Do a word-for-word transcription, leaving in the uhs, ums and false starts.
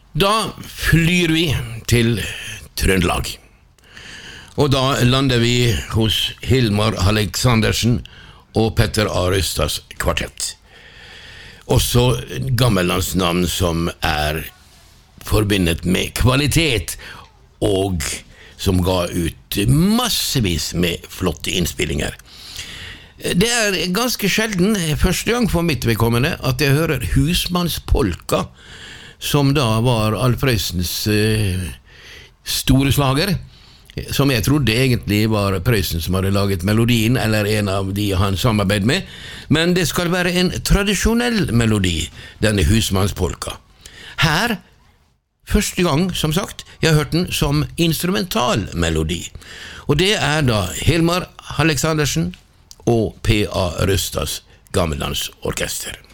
Da flyr vi til Trøndelag. Og da lander vi hos Hilmar Aleksandersen og Petter A. Røstads kvartett. Også gammellandsnavn som er forbindet med kvalitet, og som ga ut massevis med flotte innspillinger. Det er ganske sjelden, første gang for mitt vedkommende, at jeg hører Husmannspolka, som da var Alf Prøysens eh, store slager, som jeg trodde egentlig var Prøysen som hadde laget melodien, eller en av de han samarbeid med, men det skal være en tradisjonell melodi, denne Husmannspolka. Her, første gang, som sagt, jeg har hørt den som instrumental melodi, og det er da Hilmar Aleksandersen og P A. Røstads Gammellandsorkester.